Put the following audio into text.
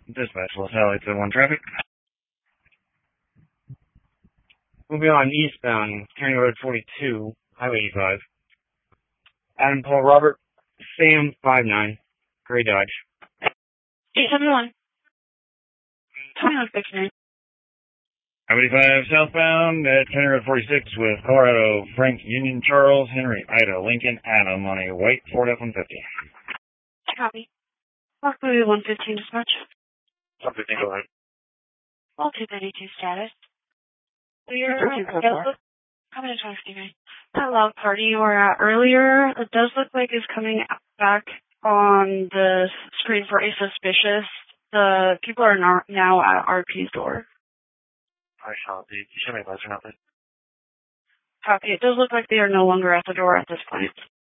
Dispatch, Los Allied 1 traffic. Moving on eastbound, County Road 42, Highway 85. Adam Paul Robert, Sam 59, Gray Dodge. 871. 2169. Highway 85 southbound at County Road 46 with Colorado, Frank, Union, Charles, Henry, Ida, Lincoln, Adam on a white Ford F-150. Copy. Rockaway 115 dispatch. 115, go ahead. All 232 status. We're coming to talk to you. That loud party you were at earlier, it does look like it's coming back on the screen for a suspicious. The people are now at RP's door. I shall be. You show me a buzzer, not this. Copy. It does look like they are no longer at the door at this point.